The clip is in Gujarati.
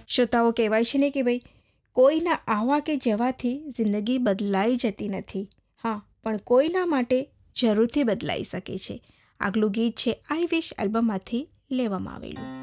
શ્રોતાઓ, કહેવાય છે ને કે ભાઈ, કોઈના આવવા કે જવાથી જિંદગી બદલાઈ જતી નથી. હા, પણ કોઈના માટે જરૂરથી બદલાઈ શકે છે. આગલું ગીત છે આઈ વિશ એલ્બમમાંથી લેવામાં આવેલું.